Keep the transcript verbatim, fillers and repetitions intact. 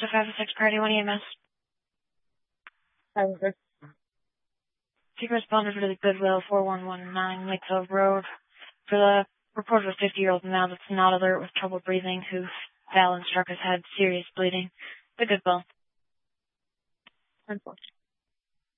to five oh six Party one E M S. five oh six. Take responded to the Goodwill four one one nine Lakeville Road for the report of a fifty-year-old male that's not alert with trouble breathing who fell and struck his head, serious bleeding. The Goodwill. ten four.